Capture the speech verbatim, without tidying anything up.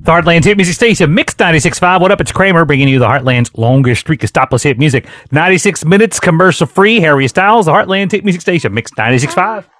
The Heartland's hit music station, Mix ninety-six point five. What up? It's Kramer bringing you the Heartland's longest streak of stopless hit music. ninety-six minutes commercial free. Harry Styles, the Heartland's hit music station, Mix ninety-six point five.